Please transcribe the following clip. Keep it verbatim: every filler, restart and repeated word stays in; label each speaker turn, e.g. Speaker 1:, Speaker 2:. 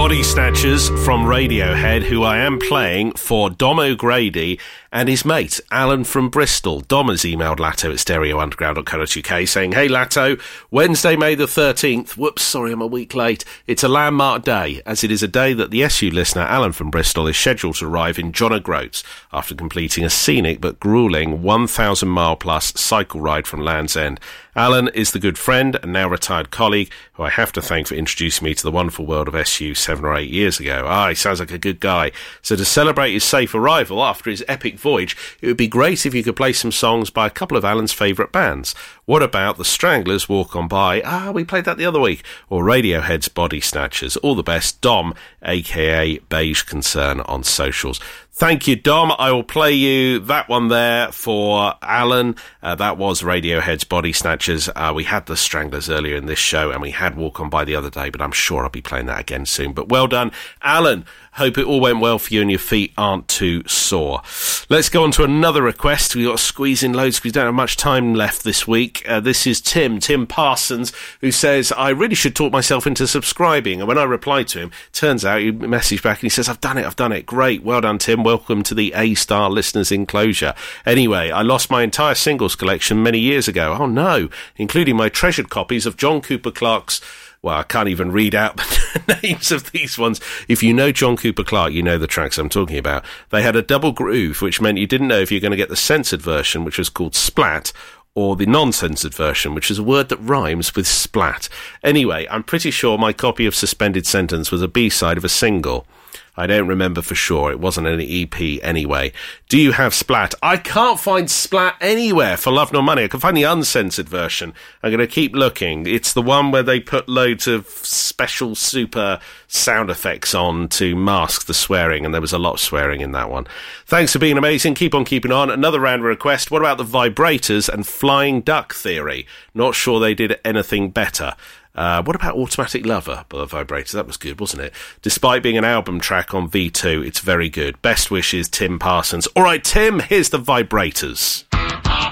Speaker 1: Body Snatchers from Radiohead, who I am playing for Dom O'Grady and his mate, Alan from Bristol. Dom has emailed Latto at stereo underground dot co dot uk saying, "Hey Latto, Wednesday, May the thirteenth, whoops, sorry I'm a week late, it's a landmark day, as it is a day that the S U listener, Alan from Bristol, is scheduled to arrive in John O'Groats after completing a scenic but gruelling one thousand mile plus cycle ride from Land's End. Alan is the good friend and now retired colleague who I have to thank for introducing me to the wonderful world of S U seven or eight years ago. Ah, he sounds like a good guy. So to celebrate his safe arrival after his epic voyage, it would be great if you could play some songs by a couple of Alan's favourite bands. What about the Stranglers' Walk On By? Ah, we played that the other week. Or Radiohead's Body Snatchers. All the best, Dom, a k a. Beige Concern on socials." Thank you, Dom. I will play you that one there for Alan. Uh, that was Radiohead's Body Snatchers. Uh, we had the Stranglers earlier in this show, and we had Walk On By the other day, but I'm sure I'll be playing that again soon. But well done, Alan. Hope it all went well for you and your feet aren't too sore. Let's go on to another request. We've got to squeeze in loads because we don't have much time left this week. Uh, this is Tim, Tim Parsons, who says, "I really should talk myself into subscribing." And when I replied to him, turns out he messaged back and he says, "I've done it, I've done it. Great. Well done, Tim. Welcome to the A-Star listeners enclosure. Anyway, I lost my entire singles collection many years ago. Oh no, including my treasured copies of John Cooper Clarke's," well, I can't even read out the names of these ones. If you know John Cooper Clarke, you know the tracks I'm talking about. They had a double groove, which meant you didn't know if you're going to get the censored version, which was called Splat, or the non-censored version, which is a word that rhymes with splat. Anyway, I'm pretty sure my copy of Suspended Sentence was a B-side of a single. I don't remember for sure. It wasn't an E P anyway. Do you have Splat? I can't find Splat anywhere for love nor money. I can find the uncensored version. I'm going to keep looking. It's the one where they put loads of special super sound effects on to mask the swearing, and there was a lot of swearing in that one. Thanks for being amazing. Keep on keeping on. Another round of request. What about the Vibrators and Flying Duck Theory? Not sure they did anything better. Uh, what about Automatic Lover by the Vibrators? That was good, wasn't it? Despite being an album track on V two, it's very good. Best wishes, Tim Parsons. All right, Tim, here's the Vibrators.